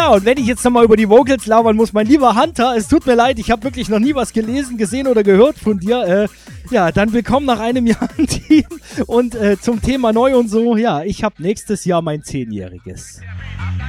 und wenn ich jetzt nochmal über die Vocals labern muss, mein lieber Hunter, es tut mir leid, ich habe wirklich noch nie was gelesen, gesehen oder gehört von dir. Ja, dann willkommen nach einem Jahr im Team und zum Thema neu und so. Ja, ich habe nächstes Jahr mein 10-jähriges.